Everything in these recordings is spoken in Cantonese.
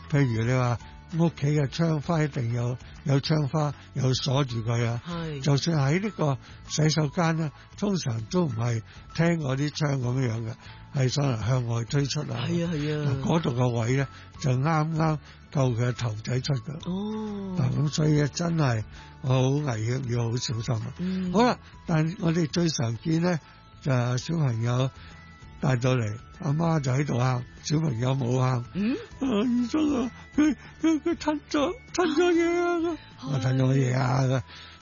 譬如你話屋企嘅窗花一定有窗花，有鎖住佢啊。 係， 就算喺呢個洗手間咧，通常都唔係聽我啲窗咁樣嘅，係可能向外推出啊。 係啊係啊， 嗰度個位咧就啱啱夠佢嘅頭仔出㗎。 哦， 嗱咁所以咧真係好危險，要好小心啊。好啦，但係我哋最常見咧就係小朋友帶到嚟，阿媽就喺度喊，小朋友冇喊。醫生啊，佢吞咗嘢啊！我吞咗嘢啊！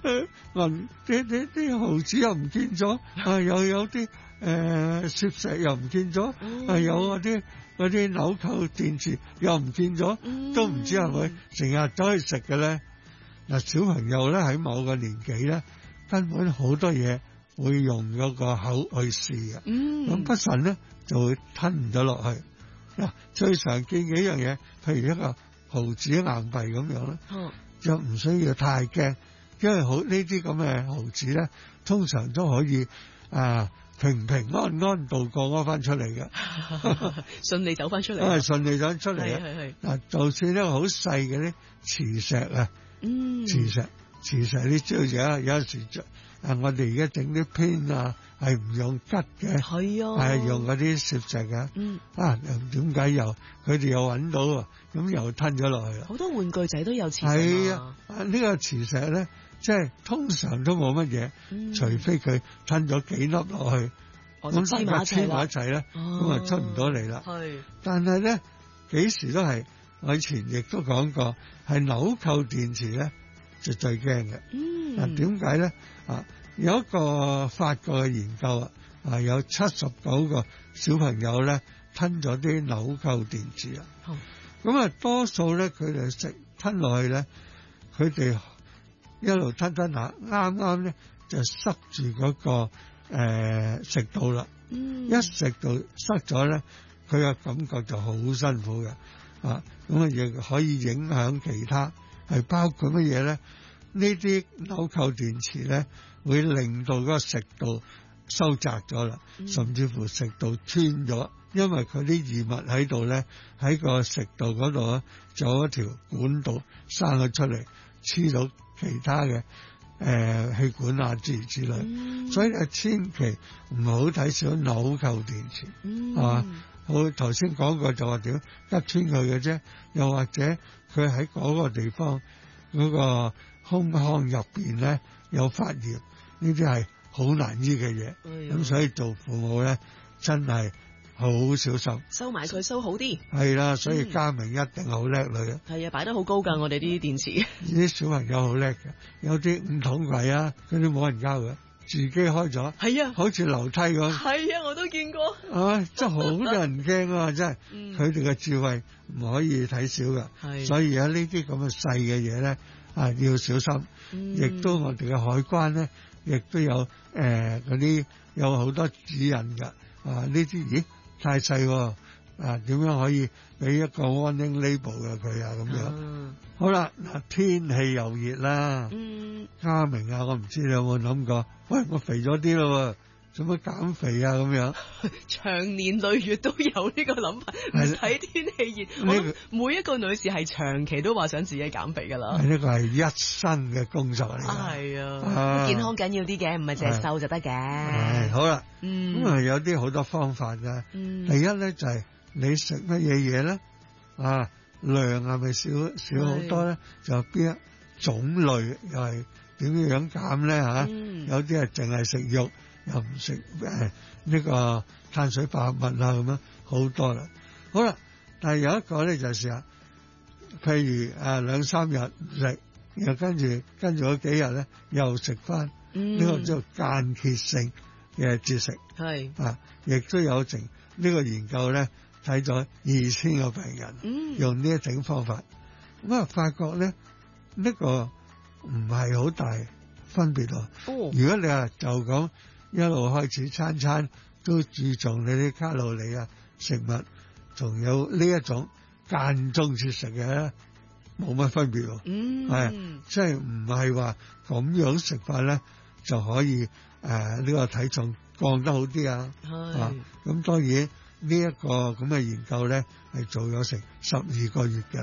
啲毫子又唔見咗，又有啲攝石又唔見咗，有嗰啲紐扣電池又唔見咗，都唔知係咪成日走去食嘅咧？嗱，小朋友咧喺某個年紀咧，根本好多嘢會用嗰個口去試嘅，咁不慎咧就會吞唔到落去。嗱，最常見嘅一樣嘢，譬如一個毫子硬幣咁樣咧，就唔需要太驚，因為好呢啲咁嘅毫子咧，通常都可以平平安安度過屙翻出嚟嘅， 順利走翻出嚟， 順利走出嚟嘅。 係嗱，就算一個好細嘅啲磁石啊，磁石你知道有時我哋而家整啲編啊，係唔用吉嘅，係用嗰啲攝石嘅。點解佢哋又揾到啊？咁又吞咗落去啦。 好多玩具仔都有磁石。 係啊，呢個磁石咧，即係通常都冇乜嘢，除非佢吞咗幾粒落去，咁大家黐埋一齊咧，咁啊出唔到嚟啦。但係咧幾時都係，我以前亦都講過，係紐扣電池咧就最驚嘅。嗱，點解咧？有一個法國嘅研究有79個小朋友咧吞咗啲紐扣電池啊。咁多數咧佢哋吞落去咧，佢哋一路吞下，啱啱咧就塞住嗰個食道啦。一食道塞咗咧，佢嘅感覺就好辛苦嘅。咁亦可以影響其他，係包括乜嘢咧？呢啲紐扣電池咧，會令到嗰個食道收窄咗啦，甚至乎食道穿咗，因為佢啲異物喺度咧，喺個食道嗰度咧，就有一條管道生咗出嚟，黐到其他嘅氣管啊之類，所以千祈唔好睇小紐扣電池，係嘛？我頭先講過就話點吉穿佢嘅啫，又或者佢喺嗰個地方嗰個胸腔入邊咧有發炎，呢啲係好難醫嘅嘢，咁所以做父母咧真係好小心， 收埋佢收好啲。 係啦，所以嘉明一定好叻女啊！ 係啊，擺得好高㗎，我哋啲電池。 啲小朋友好叻嘅，有啲5桶櫃啊，嗰啲冇人教嘅，自己開咗。係啊，好似樓梯咁。係啊，我都見過。真係好多人驚啊！真係，佢哋嘅智慧唔可以睇小㗎。所以呢啲咁嘅細嘅嘢咧，要小心。亦都我哋嘅海關咧，亦都有嗰啲有好多指引㗎。呢啲太細喎，點樣可以俾一個 warning label 嘅佢啊咁樣？好啦，嗱，天氣又熱啦，嘉明啊，我唔知你有冇諗過，喂，我肥咗啲咯，做乜減肥啊咁樣？ 長年累月都有呢個諗法，唔使天氣熱。我諗每一個女士係長期都話想自己減肥噶啦。呢個係一生嘅工作嚟。係啊，健康緊要啲嘅，唔係淨係瘦就得嘅。好啦，咁有啲好多方法噶。第一咧就係你食乜嘢嘢咧，量係咪少好多咧？就邊一種類又係點樣減咧吓？有啲係淨係食肉。又唔食呢個碳水化合物咁樣好多啦。好啦，但係有一個咧就係話，譬如2-3日唔食，然後跟住嗰幾日咧又食翻，呢個叫間歇性嘅節食。係亦都有呢個研究咧睇咗2000個病人，用呢一種方法，咁發覺咧呢個唔係好大分別咯。如果你話就咁。一路開始餐餐都注重你啲卡路里啊食物，仲有呢一種間中節食嘅，冇乜分別喎。即係唔係話咁樣食法咧就可以呢個體重降得好啲啊。咁當然呢一個咁嘅研究咧係做咗成12個月嘅。